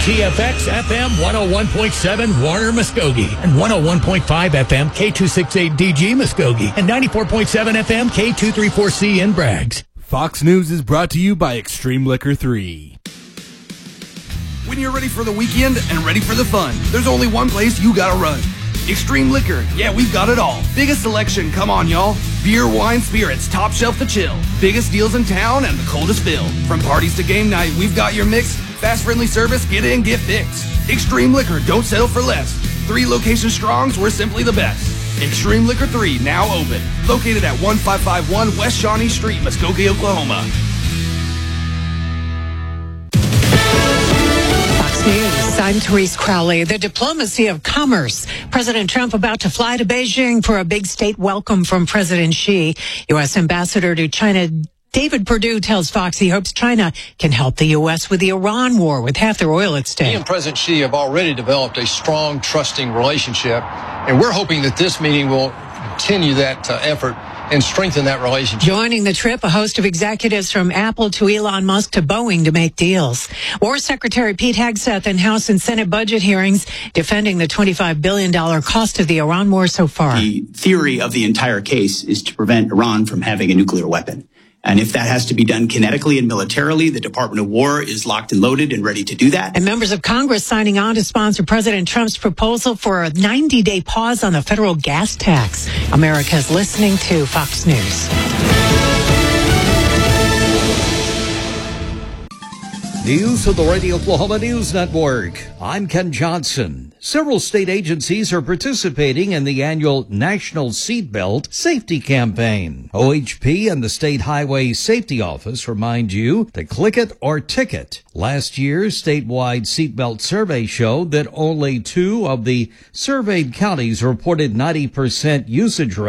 KTFX FM 101.7 Warner Muskogee and 101.5 FM K268DG Muskogee and 94.7 FM K234C in Braggs. Fox News is brought to you by Extreme Liquor 3. When you're ready for the weekend and ready for the fun, there's only one place you gotta run. Extreme Liquor. Yeah, we've got it all. Biggest selection, come on, y'all. Beer, wine, spirits, top shelf to chill. Biggest deals in town and the coldest fill. From parties to game night, we've got your mix. Fast, friendly service, get in, get fixed. Extreme Liquor, don't settle for less. 3 locations strongs, we're simply the best. Extreme Liquor 3, now open. Located at 1551 West Shawnee Street, Muskogee, Oklahoma. News. I'm Therese Crowley. The diplomacy of commerce. President Trump about to fly to Beijing for a big state welcome from President Xi. U.S. Ambassador to China David Perdue tells Fox he hopes China can help the U.S. with the Iran war with half their oil at stake. He and President Xi have already developed a strong, trusting relationship, and we're hoping that this meeting will continue that effort and strengthen that relationship. Joining the trip, a host of executives from Apple to Elon Musk to Boeing to make deals. War Secretary Pete Hegseth in House and Senate budget hearings defending the $25 billion cost of the Iran war so far. The theory of the entire case is to prevent Iran from having a nuclear weapon. And if that has to be done kinetically and militarily, the Department of War is locked and loaded and ready to do that. And members of Congress signing on to sponsor President Trump's proposal for a 90-day pause on the federal gas tax. America's listening to Fox News. News of the Radio Oklahoma News Network. I'm Ken Johnson. Several state agencies are participating in the annual National Seatbelt Safety Campaign. OHP and the State Highway Safety Office remind you to click it or ticket. Last year's statewide seatbelt survey showed that only 2 of the surveyed counties reported 90% usage rate.